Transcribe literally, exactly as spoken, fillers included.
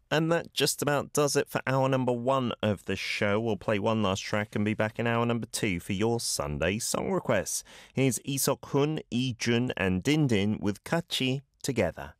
And that just about does it for hour number one of the show. We'll play one last track and be back in hour number two for your Sunday song requests. Here's Isok Hun, Lee Jun and Din Din with Kachi together.